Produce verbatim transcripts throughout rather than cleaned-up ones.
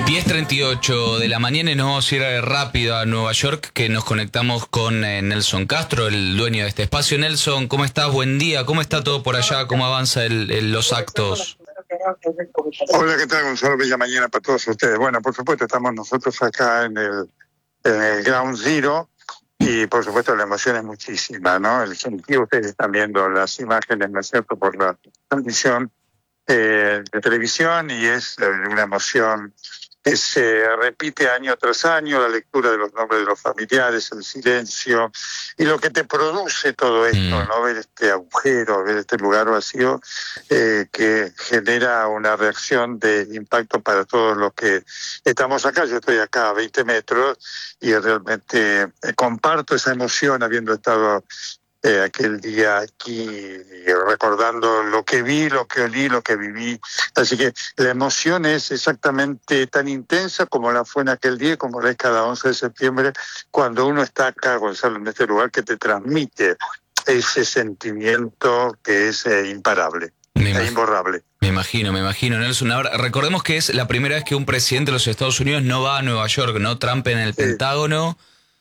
diez treinta y ocho de la mañana y nos vamos a ir rápido a Nueva York, que nos conectamos con eh, Nelson Castro, el dueño de este espacio. Nelson, ¿cómo estás? Buen día. ¿Cómo está todo por allá? ¿Cómo avanza el, el, los actos? Hola, ¿qué tal, Gonzalo? Bella mañana para todos ustedes. Bueno, por supuesto, estamos nosotros acá en el, en el Ground Zero y, por supuesto, la emoción es muchísima, ¿no? El sentido, ustedes están viendo las imágenes, ¿no es cierto?, por la transmisión eh, de televisión y es eh, una emoción que se repite año tras año, la lectura de los nombres de los familiares, el silencio, y lo que te produce todo esto, ¿no? Ver este agujero, ver este lugar vacío, eh, que genera una reacción de impacto para todos los que estamos acá. Yo estoy acá a veinte metros y realmente eh, comparto esa emoción habiendo estado Eh, aquel día aquí, recordando lo que vi, lo que olí, lo que viví. Así que la emoción es exactamente tan intensa como la fue en aquel día, como la es cada once de septiembre, cuando uno está acá, Gonzalo, en este lugar que te transmite ese sentimiento que es eh, imparable, e imborrable. Me imagino, me imagino, Nelson. Ahora, recordemos que es la primera vez que un presidente de los Estados Unidos no va a Nueva York, ¿no? Trump en el sí. Pentágono.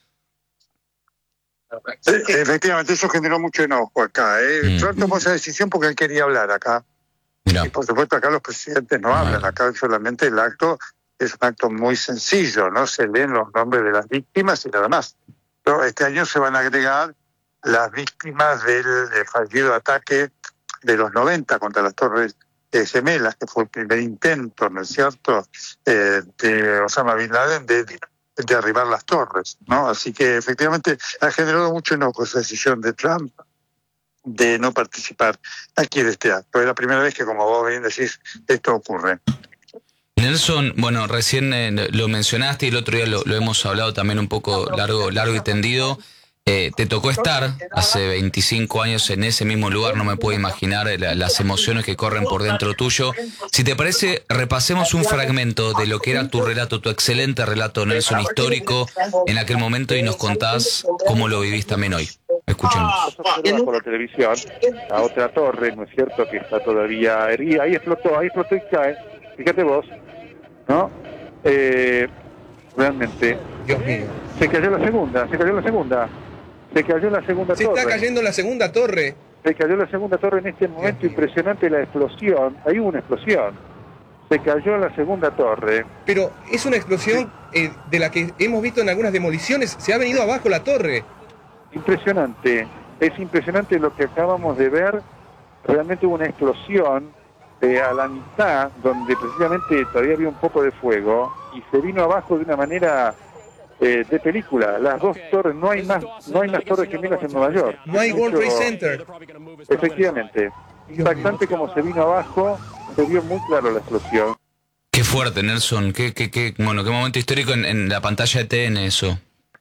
Efectivamente, eso generó mucho enojo acá. ¿eh? Mm. Trump tomó esa decisión porque él quería hablar acá. Mirá. Y por supuesto acá los presidentes no hablan, acá solamente el acto es un acto muy sencillo, ¿no? Se leen los nombres de las víctimas y nada más. Pero este año se van a agregar las víctimas del fallido ataque de los noventa contra las Torres eh, Gemelas, que fue el primer intento, ¿no es cierto?, eh, de Osama Bin Laden de de derribar las torres, ¿no? Así que efectivamente ha generado mucho enojo esa decisión de Trump de no participar aquí en este acto. Es la primera vez que, como vos bien decís, esto ocurre. Nelson, bueno, recién eh, lo mencionaste y el otro día lo, lo hemos hablado también un poco largo, largo y tendido. Eh, te tocó estar hace veinticinco años en ese mismo lugar, no me puedo imaginar la, las emociones que corren por dentro tuyo. Si te parece, repasemos un fragmento de lo que era tu relato, tu excelente relato, Nelson, histórico, en aquel momento y nos contás cómo lo vivís también hoy. Escuchemos. Por la televisión, a otra torre, ¿no es cierto?, que está todavía herida. Ahí explotó, ahí explotó y cae. Fíjate vos, ¿no? Eh, realmente, Dios mío. Se cayó la segunda, se cayó la segunda. Se cayó la segunda Se torre. Se está cayendo la segunda torre. Se cayó la segunda torre en este momento, impresionante la explosión. Hay una explosión. Se cayó la segunda torre. Pero es una explosión sí. eh, de la que hemos visto en algunas demoliciones. Se ha venido abajo la torre. Impresionante. Es impresionante lo que acabamos de ver. Realmente hubo una explosión eh, a la mitad, donde precisamente todavía había un poco de fuego, y se vino abajo de una manera... Eh, de película. Las dos torres, no hay más no hay más torres gemelas en Nueva York. No hay World Trade Center. Efectivamente. Impactante como se vino abajo, se vio muy claro la explosión. Qué fuerte, Nelson. Qué, qué, qué, bueno, qué momento histórico en, en la pantalla de T N eso.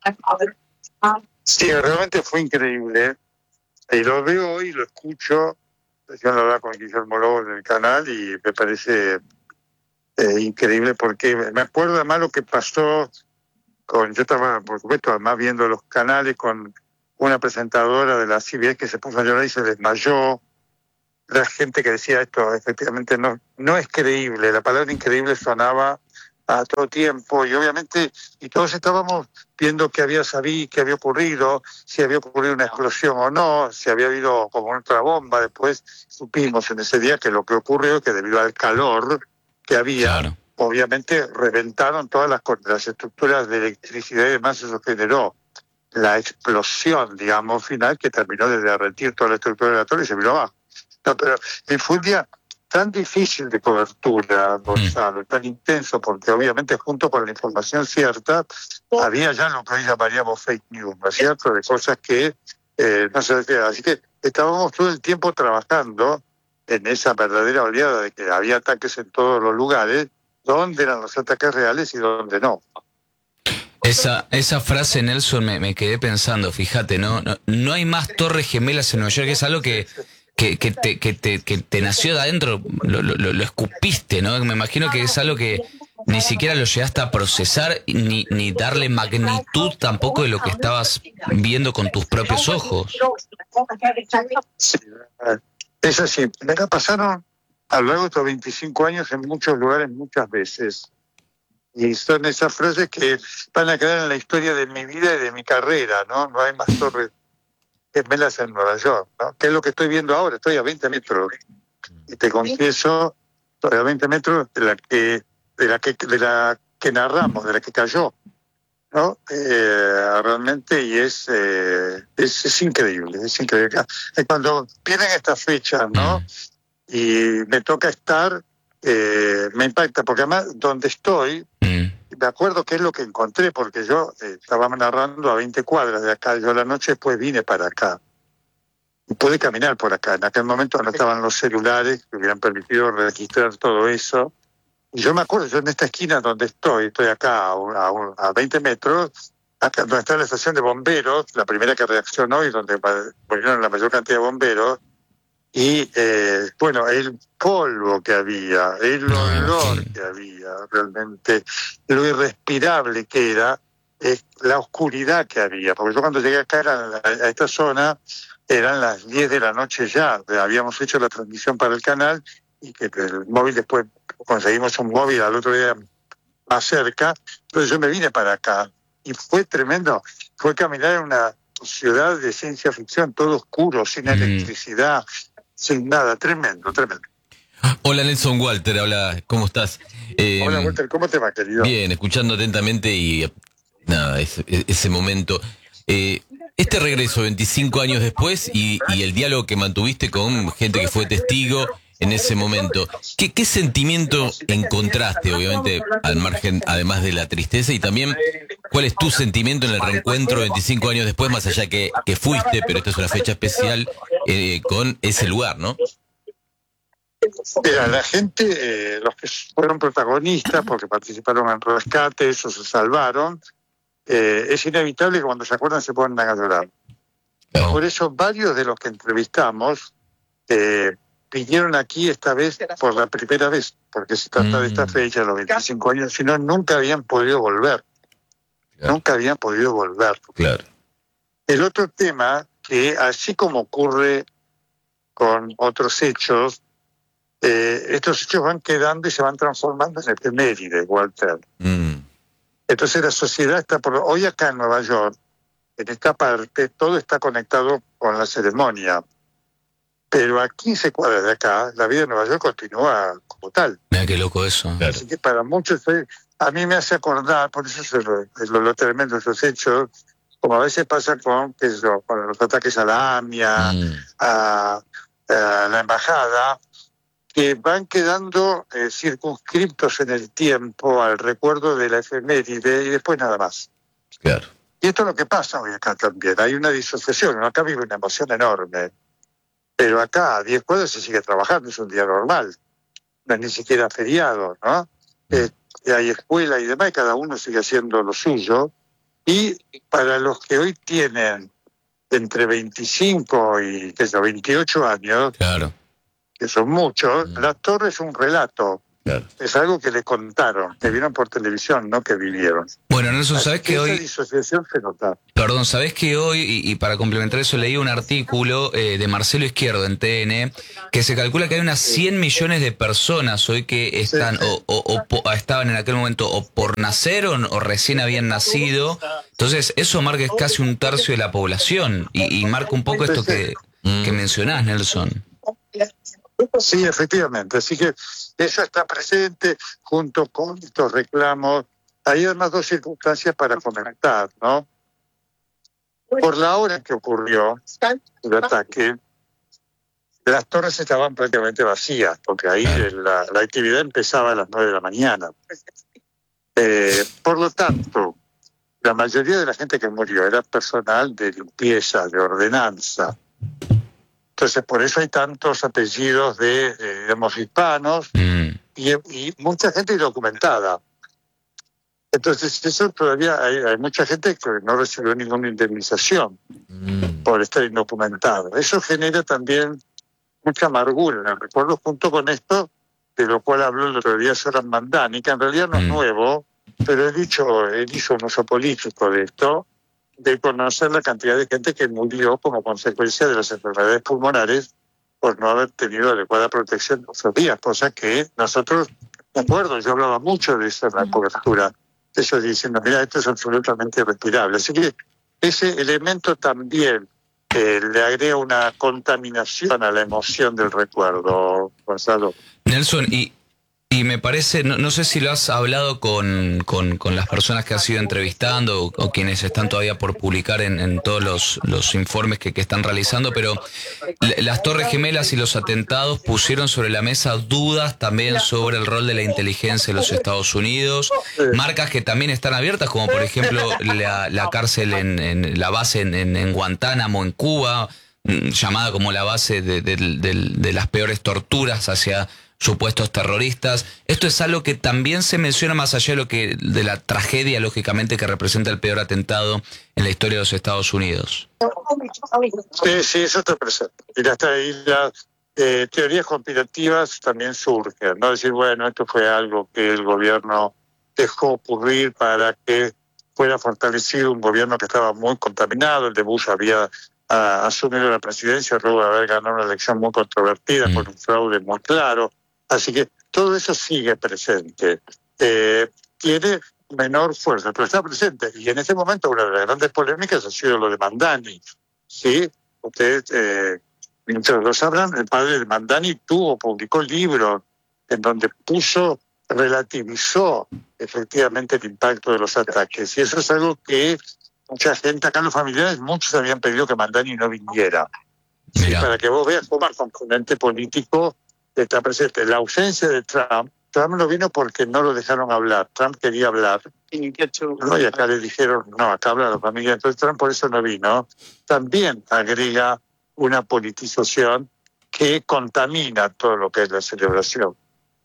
Sí, realmente fue increíble. Y lo veo hoy, lo escucho. Yo lo hablaba con Guillermo Lobo en el canal y me parece eh, increíble porque me acuerdo además lo que pasó con, yo estaba, por supuesto, además viendo los canales con una presentadora de la C B S que se puso a llorar y se desmayó. La gente que decía esto, efectivamente, no, no es creíble. La palabra increíble sonaba a todo tiempo y obviamente, y todos estábamos viendo qué había sabido, qué había ocurrido, si había ocurrido una explosión o no, si había habido como otra bomba. Después supimos en ese día que lo que ocurrió es que debido al calor que había... Claro. Obviamente reventaron todas las, las estructuras de electricidad y demás, eso generó la explosión, digamos, final, que terminó de derretir toda la estructura de la torre y se vino abajo. No, pero fue un día tan difícil de cobertura, Gonzalo, mm. tan intenso, porque obviamente junto con la información cierta, había ya lo que hoy llamaríamos fake news, ¿no es cierto?, de cosas que eh, no se decían. Así que estábamos todo el tiempo trabajando en esa verdadera oleada de que había ataques en todos los lugares, dónde eran los ataques reales y dónde no. Esa, esa frase, Nelson, me, me quedé pensando, fíjate, ¿no? ¿no? No hay más torres gemelas en Nueva York, es algo que, que, que, te, que, te, que te nació de adentro, lo, lo, lo escupiste, ¿no? Me imagino que es algo que ni siquiera lo llegaste a procesar, ni, ni darle magnitud tampoco de lo que estabas viendo con tus propios ojos. Sí, es así. Acá pasaron a lo largo de estos veinticinco años en muchos lugares muchas veces. Y son esas frases que van a quedar en la historia de mi vida y de mi carrera, ¿no? No hay más torres gemelas en Nueva York, ¿no? Que es lo que estoy viendo ahora, estoy a veinte metros. Y te confieso, estoy a veinte metros de la que, de la que, de la que narramos, de la que cayó, ¿no? Eh, realmente, y es, eh, es, es increíble, es increíble. Cuando vienen estas fechas, ¿no? Y me toca estar, eh, me impacta, porque además donde estoy, me acuerdo qué es lo que encontré, porque yo eh, estaba narrando a veinte cuadras de acá, yo la noche después vine para acá, y pude caminar por acá. En aquel momento no estaban los celulares que hubieran permitido registrar todo eso, y yo me acuerdo, yo en esta esquina donde estoy, estoy acá a, un, a, un, a veinte metros, acá donde está la estación de bomberos, la primera que reaccionó y donde volvieron la mayor cantidad de bomberos, y eh, bueno, el polvo que había, el olor que había, realmente lo irrespirable que era, eh, la oscuridad que había, porque yo cuando llegué acá era, a esta zona eran las diez de la noche ya, habíamos hecho la transmisión para el canal y que el móvil después conseguimos un móvil al otro día más cerca, entonces yo me vine para acá y fue tremendo, fue caminar en una ciudad de ciencia ficción, todo oscuro, sin electricidad, sin nada, tremendo, tremendo. Hola Nelson, Walter, habla, ¿cómo estás? Eh, Hola Walter, ¿cómo te va, querido? Bien, escuchando atentamente y nada, ese, ese momento. Eh, este regreso veinticinco años después y, y el diálogo que mantuviste con gente que fue testigo en ese momento, ¿qué, qué sentimiento encontraste, obviamente, al margen, además de la tristeza, y también cuál es tu sentimiento en el reencuentro veinticinco años después, más allá que, que fuiste, pero esta es una fecha especial, eh, con ese lugar, ¿no? Mira, la gente, eh, los que fueron protagonistas, porque participaron en rescate, esos se salvaron, eh, es inevitable que cuando se acuerdan se pongan a llorar. No. Por eso varios de los que entrevistamos eh, vinieron aquí esta vez por la primera vez, porque se trata mm. de esta fecha, los veinticinco años, si no, nunca habían podido volver. Claro. Nunca habían podido volver. Claro. El otro tema, que así como ocurre con otros hechos, eh, estos hechos van quedando y se van transformando en efemérides, Walter. Mm. Entonces la sociedad está por... Hoy acá en Nueva York, en esta parte, todo está conectado con la ceremonia. Pero a quince cuadras de acá, la vida de Nueva York continúa como tal. Mira qué loco eso. Claro. Así que para muchos, a mí me hace acordar, por eso es lo, es lo, lo tremendo de esos hechos, como a veces pasa con, qué sé yo, con los ataques a la AMIA, mm. a, a la embajada, que van quedando eh, circunscriptos en el tiempo al recuerdo de la efeméride y después nada más. Claro. Y esto es lo que pasa hoy acá también. Hay una disociación, acá vive una emoción enorme. Pero acá a diez cuadras se sigue trabajando, es un día normal, no es ni siquiera feriado, ¿no? Eh, hay escuela y demás, y cada uno sigue haciendo lo suyo. Y para los que hoy tienen entre veinticinco y qué sé yo, veintiocho años, claro, que son muchos, mm. La Torre es un relato. Claro. Es algo que le contaron, que vieron por televisión, no que vivieron. Bueno, Nelson, ¿sabés que, que hoy... Esa disociación se nota. Perdón, ¿sabés que hoy, y, y para complementar eso, leí un artículo eh, de Marcelo Izquierdo en T N, que se calcula que hay unas cien millones de personas hoy que están, sí, sí. O, o, o, o estaban en aquel momento o por nacer o, o recién habían nacido. Entonces, eso marca es casi un tercio de la población, y, y marca un poco esto que, que mencionás, Nelson. Sí, efectivamente. Así que eso está presente junto con estos reclamos. Hay además dos circunstancias para comentar, ¿no? Por la hora en que ocurrió el ataque, las torres estaban prácticamente vacías, porque ahí la, la actividad empezaba a las nueve de la mañana. Eh, por lo tanto, la mayoría de la gente que murió era personal de limpieza, de ordenanza. Entonces, por eso hay tantos apellidos de, eh, digamos, hispanos mm. y, y mucha gente indocumentada. Entonces, eso todavía hay, hay mucha gente que no recibió ninguna indemnización mm. por estar indocumentado. Eso genera también mucha amargura en el recuerdo, junto con esto, de lo cual habló el otro día Zoran Mandani, que en realidad no es nuevo, pero he dicho, él hizo un uso político de esto, de conocer la cantidad de gente que murió como consecuencia de las enfermedades pulmonares por no haber tenido adecuada protección en esos días, cosa que nosotros de acuerdo, yo hablaba mucho de eso en la cobertura, eso diciendo, mira, esto es absolutamente irrespirable. Así que ese elemento también eh, le agrega una contaminación a la emoción del recuerdo, Gonzalo. Nelson, y, y me parece, no, no sé si lo has hablado con, con, con las personas que has ido entrevistando o, o quienes están todavía por publicar en, en todos los, los informes que, que están realizando, pero las Torres Gemelas y los atentados pusieron sobre la mesa dudas también sobre el rol de la inteligencia de los Estados Unidos, marcas que también están abiertas, como por ejemplo la, la cárcel en, en la base en, en, en Guantánamo, en Cuba, llamada como la base de, de, de, de las peores torturas hacia supuestos terroristas. Esto es algo que también se menciona más allá de lo que de la tragedia, lógicamente, que representa el peor atentado en la historia de los Estados Unidos. Sí, sí, eso está presente. Y hasta ahí las eh, teorías conspirativas también surgen, ¿no? Decir, bueno, esto fue algo que el gobierno dejó ocurrir para que fuera fortalecido un gobierno que estaba muy contaminado. El de Bush había a asumir la presidencia luego de haber ganado una elección muy controvertida, mm. con un fraude muy claro. Así que todo eso sigue presente. Eh, tiene menor fuerza, pero está presente. Y en ese momento una de las grandes polémicas ha sido lo de Mandani. Sí, ustedes, eh, mientras lo sabrán, el padre de Mandani tuvo, publicó libros en donde puso, relativizó efectivamente el impacto de los ataques. Y eso es algo que mucha gente, acá los familiares, muchos habían pedido que Mandani no viniera. Sí, para que vos veas cómo el componente político está presente. La ausencia de Trump, Trump no vino porque no lo dejaron hablar. Trump quería hablar. ¿No? Y acá le dijeron, no, acá habla la familia. Entonces Trump por eso no vino. También agrega una politización que contamina todo lo que es la celebración.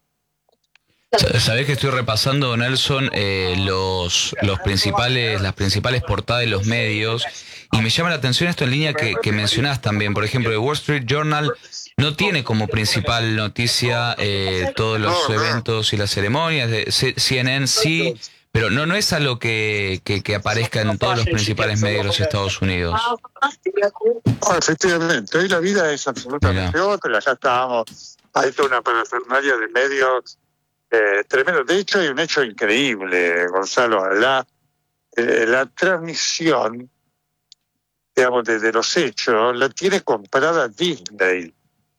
Sabés que estoy repasando, Nelson, eh, los, los principales, las principales portadas de los medios, y me llama la atención esto en línea que, que mencionás también. Por ejemplo, el Wall Street Journal no tiene como principal noticia eh, todos los eventos y las ceremonias. De C N N sí, pero no, no es algo que, que, que aparezca en todos los principales medios de los Estados Unidos. Oh, efectivamente, hoy la vida es absolutamente Mira. otra. Acá estábamos, hay toda una parafernalia de medios Eh, tremendo. De hecho, hay un hecho increíble, Gonzalo. La, eh, la transmisión, digamos, de, de los hechos, la tiene comprada Disney.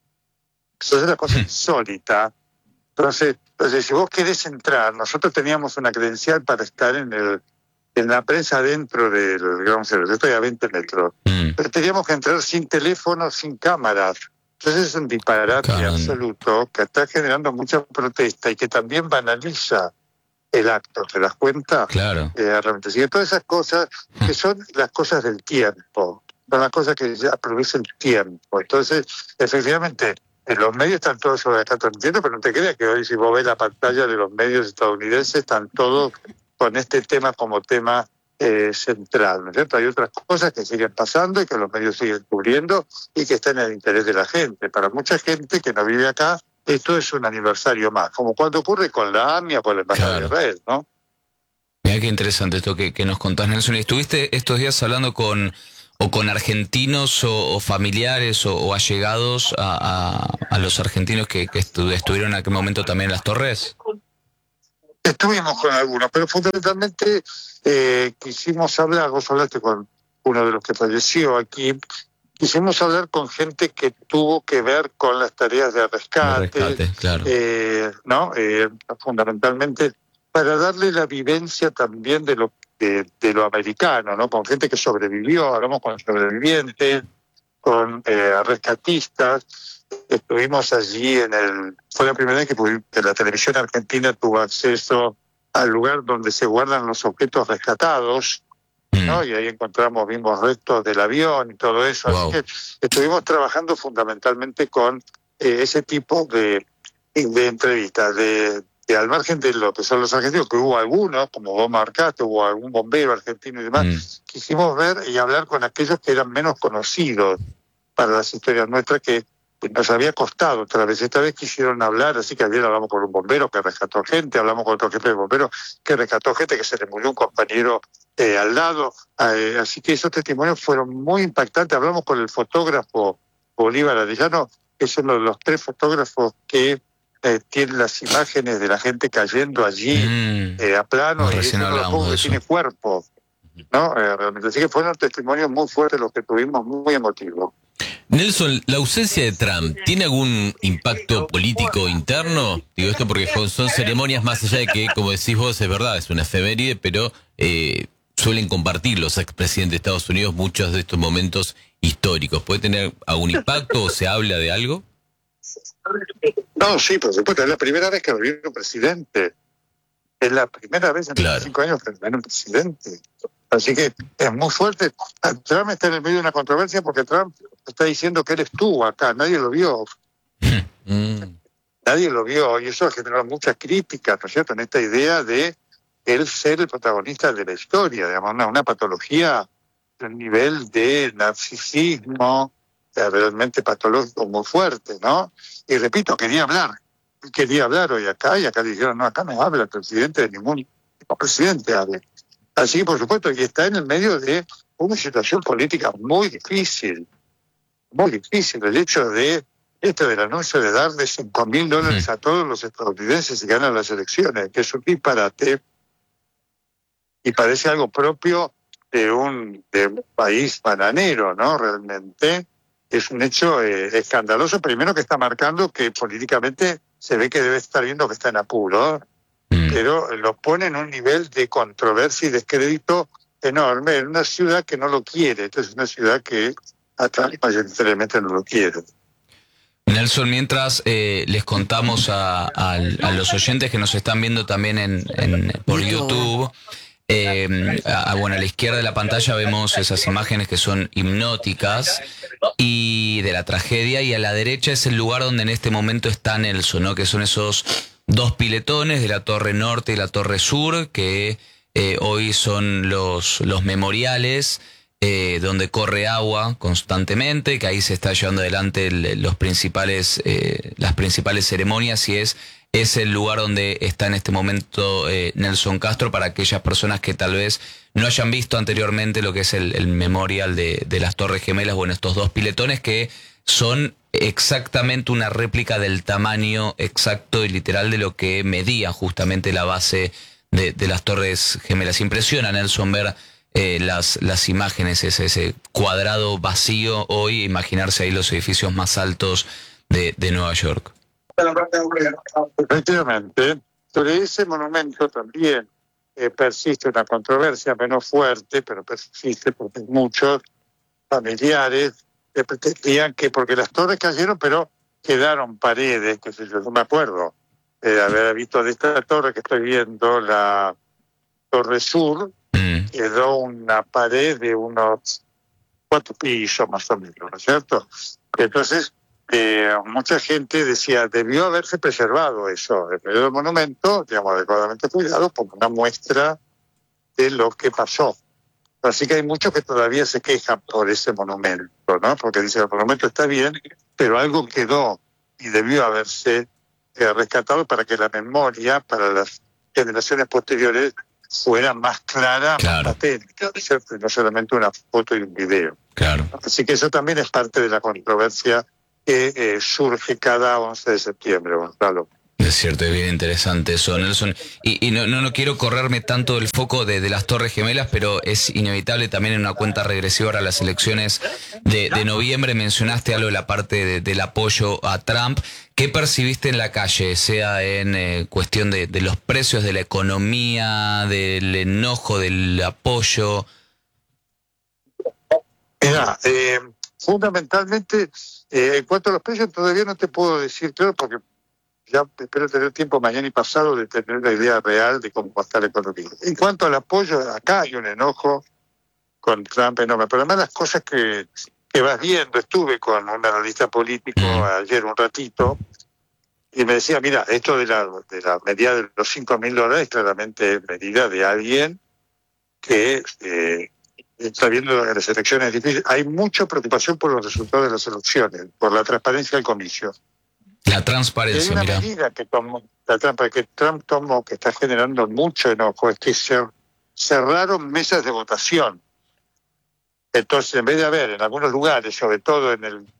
Eso es una cosa insólita. Entonces, entonces, si vos querés entrar, nosotros teníamos una credencial para estar en el en la prensa dentro del, digamos, yo estoy a veinte metros, mm. pero teníamos que entrar sin teléfono, sin cámaras. Entonces es un disparate Caramba. absoluto que está generando mucha protesta y que también banaliza el acto, ¿te das cuenta? Claro. Eh, realmente. Así que todas esas cosas que son las cosas del tiempo, son las cosas que ya producen tiempo. Entonces, efectivamente, en los medios están todos sobre acá transmitiendo, pero no te creas que hoy si vos ves la pantalla de los medios estadounidenses, están todos con este tema como tema Eh, central, ¿no es cierto? Hay otras cosas que siguen pasando y que los medios siguen cubriendo y que están en el interés de la gente. Para mucha gente que no vive acá, esto es un aniversario más, como cuando ocurre con la AMIA o con la Embajada claro. de Israel, ¿no? Mira qué interesante esto que, que nos contás, Nelson. ¿Y estuviste estos días hablando con o con argentinos o, o familiares o, o allegados a, a, a los argentinos que, que estu estuvieron en aquel momento también en las Torres? Estuvimos con algunos, pero fundamentalmente eh, quisimos hablar, vos hablaste con uno de los que falleció aquí, quisimos hablar con gente que tuvo que ver con las tareas de rescate, de rescate claro. eh, ¿no? Eh, fundamentalmente para darle la vivencia también de lo de, de lo americano, ¿no? Con gente que sobrevivió, hablamos con sobrevivientes, con eh, rescatistas. Estuvimos allí en el... Fue la primera vez que, que la televisión argentina tuvo acceso al lugar donde se guardan los objetos rescatados, ¿no? Mm. Y ahí encontramos, vimos restos del avión y todo eso. Wow. Así que estuvimos trabajando fundamentalmente con eh, ese tipo de, de entrevistas, de, de al margen de lo que son los argentinos, que hubo algunos, como vos marcaste, hubo algún bombero argentino y demás, mm. quisimos ver y hablar con aquellos que eran menos conocidos para las historias nuestras, que nos había costado otra vez. Esta vez quisieron hablar, así que ayer hablamos con un bombero que rescató gente, hablamos con otro jefe de bomberos que rescató gente, que se le murió un compañero eh, al lado. Eh, así que esos testimonios fueron muy impactantes. Hablamos con el fotógrafo Bolívar Arellano, que es uno de los tres fotógrafos que eh, tiene las imágenes de la gente cayendo allí Mm. eh, a plano, No, y recién eso no lo hablábamos pongo de que eso. tiene cuerpo, ¿no? Eh, realmente. Así que fueron testimonios muy fuertes los que tuvimos, muy emotivos. Nelson, ¿la ausencia de Trump tiene algún impacto político interno? Digo esto porque son, son ceremonias más allá de que, como decís vos, es verdad, es una efeméride, pero eh, suelen compartir los expresidentes de Estados Unidos muchos de estos momentos históricos. ¿Puede tener algún impacto o se habla de algo? No, sí, por supuesto, es la primera vez que viene un presidente. Es la primera vez en Claro. veinticinco años que viene un presidente. Así que es muy fuerte. Trump está en el medio de una controversia porque Trump está diciendo que él estuvo acá, nadie lo vio. Mm. Nadie lo vio y eso generó muchas críticas, ¿no es cierto?, en esta idea de él ser el protagonista de la historia, digamos, una, una patología de un nivel de narcisismo eh, realmente patológico muy fuerte, ¿no? Y repito, quería hablar, quería hablar hoy acá y acá le dijeron, no, acá no habla el presidente de ningún ningún presidente habla. Así que, por supuesto, y está en el medio de una situación política muy difícil, muy difícil, el hecho de esto del anuncio de darle cinco mil dólares a todos los estadounidenses si ganan las elecciones, que es un disparate y parece algo propio de un, de un país bananero, ¿no? Realmente es un hecho eh, escandaloso, primero que está marcando que políticamente se ve que debe estar viendo que está en apuro, Mm. pero lo pone en un nivel de controversia y descrédito enorme en una ciudad que no lo quiere. Entonces es una ciudad que a Trump mayoritariamente no lo quiere. Nelson, mientras eh, les contamos a, a- a los oyentes que nos están viendo también en, en- por YouTube, eh, a, bueno, a la izquierda de la pantalla vemos esas imágenes que son hipnóticas y de la tragedia, y a la derecha es el lugar donde en este momento está Nelson, ¿no? Que son esos dos piletones de la Torre Norte y la Torre Sur, que eh, hoy son los, los memoriales, eh, donde corre agua constantemente, que ahí se está llevando adelante el- los principales, eh, las principales ceremonias, y es, es el lugar donde está en este momento eh, Nelson Castro, para aquellas personas que tal vez no hayan visto anteriormente lo que es el, el memorial de, de las Torres Gemelas, bueno, estos dos piletones que son exactamente una réplica del tamaño exacto y literal de lo que medía justamente la base de, de las Torres Gemelas. Impresiona, Nelson, ver eh, las, las imágenes, ese, ese cuadrado vacío hoy, imaginarse ahí los edificios más altos de, de Nueva York. Efectivamente, sobre ese monumento también eh, persiste una controversia menos fuerte, pero persiste porque muchos familiares que pretendían que, porque las torres cayeron, pero quedaron paredes, que sé yo, no me acuerdo de haber visto de esta torre que estoy viendo, la Torre Sur, Mm. quedó una pared de unos cuatro pisos más o menos, ¿no es cierto? Entonces, eh, mucha gente decía, debió haberse preservado eso, el medio del monumento, digamos, adecuadamente cuidado, como una muestra de lo que pasó. Así que hay muchos que todavía se quejan por ese monumento, ¿no? Porque dicen, el monumento está bien, pero algo quedó y debió haberse eh, rescatado para que la memoria para las generaciones posteriores fuera más clara, Claro. más patente, ¿cierto? Y no solamente una foto y un video. Claro. Así que eso también es parte de la controversia que eh, surge cada once de septiembre, Gonzalo. Es cierto, es bien interesante eso, Nelson. Y, y no, no, no quiero correrme tanto del foco de, de las Torres Gemelas, pero es inevitable también en una cuenta regresiva a las elecciones de, de noviembre. Mencionaste algo de la parte de, del apoyo a Trump. ¿Qué percibiste en la calle, sea en eh, cuestión de, de los precios, de la economía, del enojo, del apoyo? Mira, eh, fundamentalmente, eh, en cuanto a los precios, todavía no te puedo decir claro, porque ya espero tener tiempo mañana y pasado de tener la idea real de cómo va a estar la economía. En cuanto al apoyo, acá hay un enojo con Trump enorme, pero además las cosas que, que vas viendo, estuve con un analista político ayer un ratito, y me decía, mira, esto de la, de la medida de los cinco mil dólares, claramente es medida de alguien que eh, está viendo las elecciones difíciles. Hay mucha preocupación por los resultados de las elecciones, por la transparencia del comicio. La Y hay transparencia, una mira. medida que tomó, la trampa que Trump tomó, que está generando mucho enojo, es que se cerraron mesas de votación. Entonces, en vez de haber en algunos lugares, sobre todo en el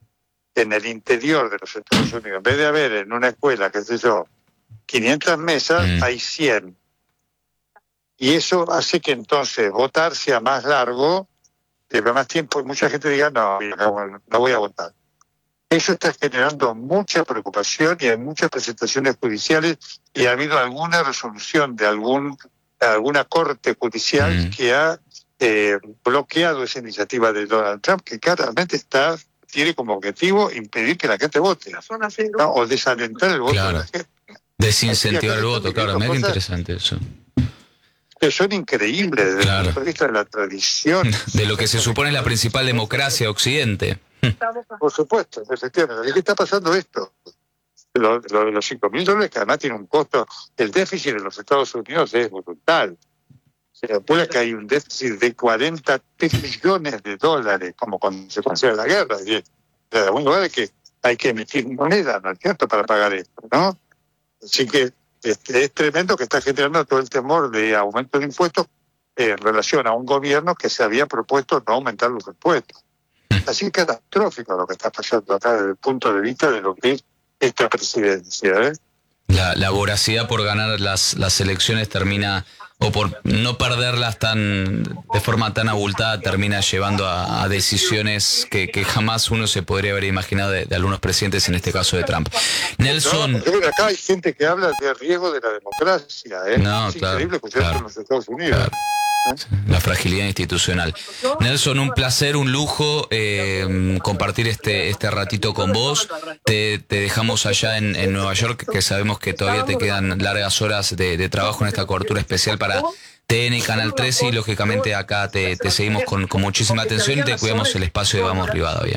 en el interior de los Estados Unidos, en vez de haber en una escuela, qué sé yo, quinientas mesas, mm. hay cien. Y eso hace que entonces votar sea más largo, lleve más tiempo, y mucha gente diga, no, no voy a votar. Eso está generando mucha preocupación y hay muchas presentaciones judiciales y ha habido alguna resolución de algún alguna corte judicial mm. que ha eh, bloqueado esa iniciativa de Donald Trump, que claramente está tiene como objetivo impedir que la gente vote, ¿no? O desalentar el voto claro. de la gente. Desincentivar el voto, claro, mira qué interesante eso. Que son increíbles desde claro. el punto de vista de la tradición. De lo que se supone la principal democracia de Occidente. Por supuesto, efectivamente. ¿Qué está pasando esto? Lo, lo de los cinco mil dólares, que además tiene un costo, el déficit de los Estados Unidos es brutal. Se calcula que hay un déficit de cuarenta trillones de dólares como consecuencia de la guerra. Y de algún lugar es que hay que emitir moneda, ¿no es cierto?, para pagar esto, ¿no? Así que este, es tremendo que está generando todo el temor de aumento de impuestos en relación a un gobierno que se había propuesto no aumentar los impuestos. Así que catastrófico lo que está pasando acá desde el punto de vista de lo que es esta presidencia, ¿eh? La, la voracidad por ganar las, las elecciones termina, o por no perderlas tan de forma tan abultada, termina llevando a, a decisiones que, que jamás uno se podría haber imaginado de, de algunos presidentes, en este caso de Trump. Nelson... No, acá hay gente que habla de riesgo de la democracia, ¿eh? No, es claro, increíble escuchar claro, en los Estados Unidos. Claro. La fragilidad institucional. Nelson, un placer, un lujo eh, compartir este este ratito con vos. Te, te dejamos allá en, en Nueva York, que sabemos que todavía te quedan largas horas de, de trabajo en esta cobertura especial para T N y Canal trece, y lógicamente acá te, te seguimos con, con muchísima atención y te cuidamos el espacio de Vamos Rivadavia.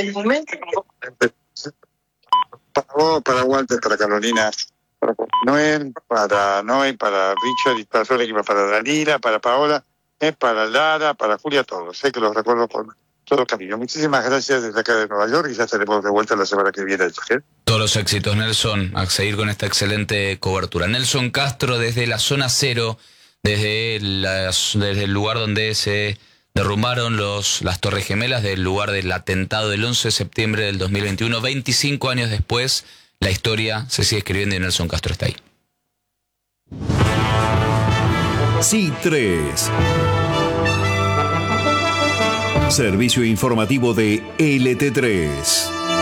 Para vos, para Walter, para Carolina, para Noel, para Noel, para Richard y para todo el equipo, para Dalila, para Paola, eh, para Lara, para Julia, todos. Sé que los recuerdo con todo cariño. Muchísimas gracias desde acá de Nueva York y ya estaremos de vuelta la semana que viene. ¿eh? Todos los éxitos, Nelson, a seguir con esta excelente cobertura. Nelson Castro desde la zona cero, desde, las, desde el lugar donde se derrumbaron los, las Torres Gemelas, del lugar del atentado del once de septiembre del dos mil veintiuno, veinticinco años después. La historia se sigue escribiendo y Nelson Castro está ahí. C tres. Servicio informativo de L T tres.